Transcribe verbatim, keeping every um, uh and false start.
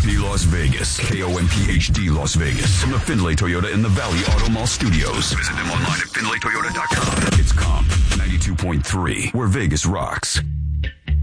P Las Vegas. K O M P H D Las Vegas. From the Findlay Toyota in the Valley Auto Mall Studios. Visit them online at Findlay Toyota dot com. It's Comp ninety-two point three, where Vegas rocks.